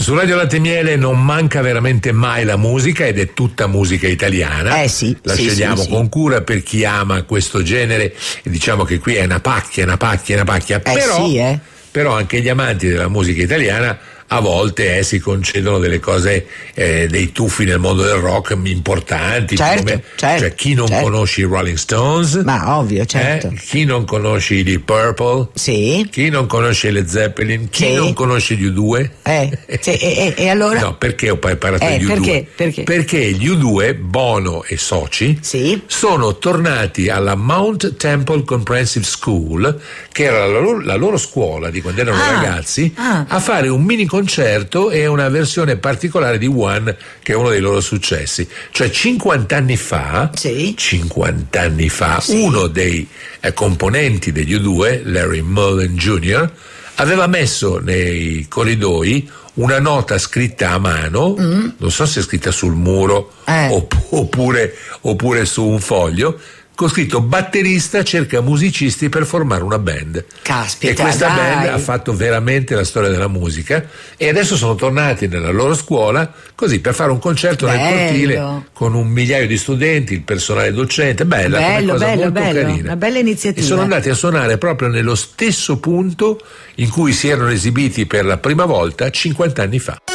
Su Radio Latte e Miele non manca veramente mai la musica, ed è tutta musica italiana. Sì. La scegliamo con cura per chi ama questo genere, e diciamo che qui è una pacchia. Però anche gli amanti della musica italiana a volte si concedono delle cose, dei tuffi nel mondo del rock importanti. Cioè, chi non conosce i Rolling Stones? Ma ovvio, certo. Chi non conosce i Deep Purple? Sì. Chi non conosce le Zeppelin? Chi non conosce gli U2? E allora? No, perché ho parlato degli U2? Perché gli U2, Bono e soci, sono tornati alla Mount Temple Comprehensive School, che era la loro scuola di quando erano ragazzi, a fare un mini concerto e una versione particolare di One, che è uno dei loro successi. Cioè 50 anni fa, uno dei componenti degli U2, Larry Mullen Jr., aveva messo nei corridoi una nota scritta a mano, non so se è scritta sul muro oppure su un foglio, con scritto: batterista cerca musicisti per formare una band. Caspita, e questa band ha fatto veramente la storia della musica, e adesso sono tornati nella loro scuola così per fare un concerto nel cortile con 1 migliaio di studenti, il personale docente. Bella, una cosa molto carina. Una bella iniziativa. E sono andati a suonare proprio nello stesso punto in cui si erano esibiti per la prima volta 50 anni fa.